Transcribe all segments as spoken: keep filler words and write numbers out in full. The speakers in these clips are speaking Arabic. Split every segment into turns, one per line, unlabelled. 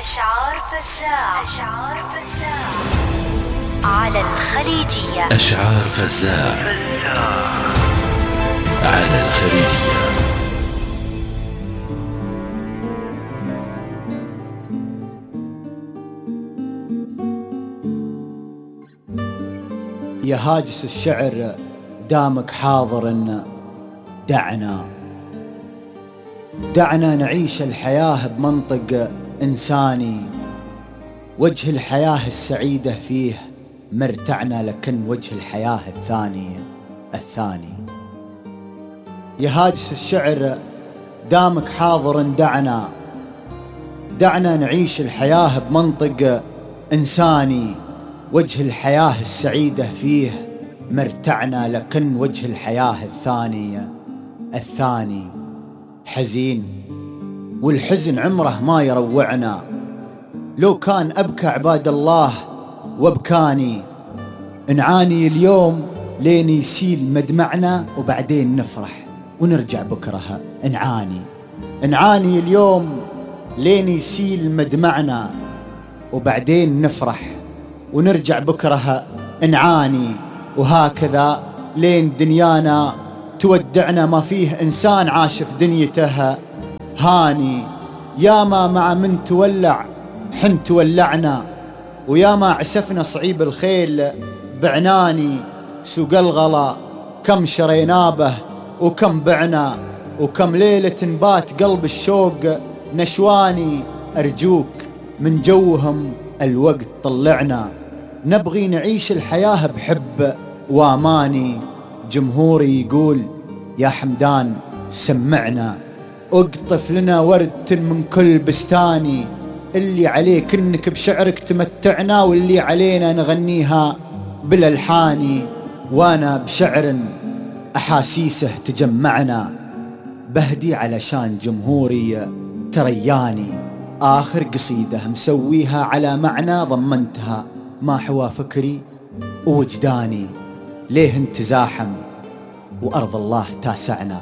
أشعار فزاع على الخليجية.
أشعار فزاع على الخليجية.
يا هاجس الشعر دامك حاضر، دعنا دعنا نعيش الحياة بمنطق إنساني، وجه الحياة السعيدة فيه مرتعنا، لكن وجه الحياة الثاني الثاني. يا هاجس الشعر دامك حاضر، دعنا دعنا نعيش الحياة بمنطق إنساني، وجه الحياة السعيدة فيه مرتعنا، لكن وجه الحياة الثاني الثاني. حزين والحزن عمره ما يروعنا، لو كان أبكى عباد الله وابكاني، نعاني اليوم لين يسيل مدمعنا، وبعدين نفرح ونرجع بكرة نعاني. نعاني اليوم لين يسيل مدمعنا، وبعدين نفرح ونرجع بكرة نعاني. وهكذا لين دنيانا تودعنا، ما فيه إنسان عاش في دنيته هاني. ياما مع من تولع حن تولعنا، وياما عسفنا صعيب الخيل بعناني. سوق الغلا كم شرينا به وكم بعنا، وكم ليلة نبات قلب الشوق نشواني. أرجوك من جوهم الوقت طلعنا، نبغي نعيش الحياة بحب واماني. جمهوري يقول يا حمدان سمعنا، اقطف لنا ورد من كل بستاني. اللي عليك انك بشعرك تمتعنا، واللي علينا نغنيها بالالحاني. وانا بشعر احاسيسه تجمعنا، بهدي علشان جمهوري ترياني. آخر قصيدة مسويها على معنى ضمنتها ما حوى فكري ووجداني. ليه انت زاحم وأرض الله تاسعنا؟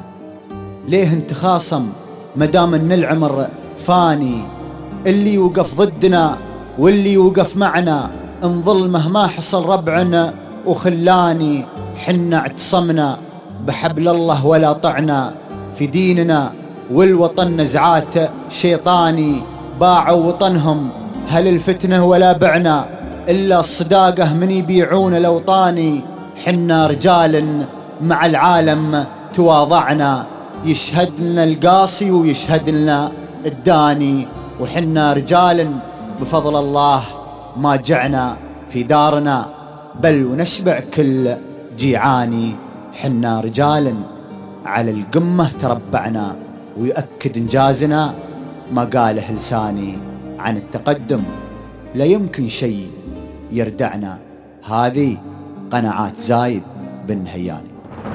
ليه انت خاصم مدام ان العمر فاني؟ اللي وقف ضدنا واللي وقف معنا، انظل مهما حصل ربعنا وخلاني. حنا اعتصمنا بحبل الله ولا طعنا في ديننا، والوطن نزعات شيطاني. باعوا وطنهم هل الفتنة ولا بعنا، إلا الصداقة من يبيعون الأوطاني. حنا رجال مع العالم تواضعنا، يشهد لنا القاصي ويشهد لنا الداني. وحنا رجال بفضل الله ما جعنا في دارنا، بل ونشبع كل جيعاني. حنا رجال على القمة تربعنا، ويؤكد إنجازنا ما قاله لساني. عن التقدم لا يمكن شيء يردعنا، هذه قناعات زايد بن هياني.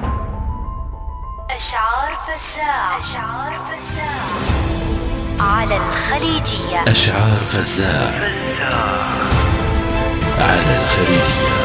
أشعار فزاع على الخليجية.
أشعار فزاع على الخليجية.